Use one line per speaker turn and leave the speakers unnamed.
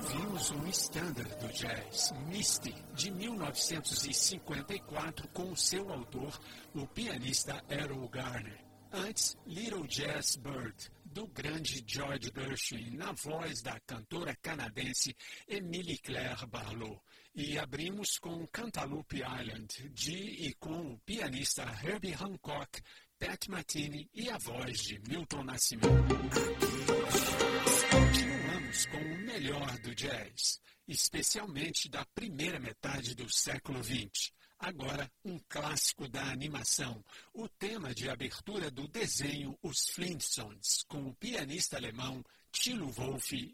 ouvimos um standard do jazz, Misty, de 1954, com seu autor, o pianista Errol Garner. Antes, Little Jazz Bird, do grande George Gershwin, na voz da cantora canadense Emily Claire Barlow. E abrimos com Cantaloupe Island, de e com o pianista Herbie Hancock, Pat Metheny e a voz de Milton Nascimento. Continuamos com o melhor do jazz, especialmente da primeira metade do século XX. Agora, um clássico da animação, o tema de abertura do desenho Os Flintstones, com o pianista alemão Tilo Wolff